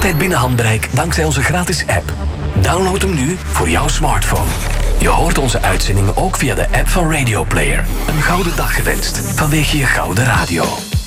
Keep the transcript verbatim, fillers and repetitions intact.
Altijd binnen handbereik dankzij onze gratis app. Download hem nu voor jouw smartphone. Je hoort onze uitzendingen ook via de app van Radio Player. Een gouden dag gewenst vanwege je gouden radio.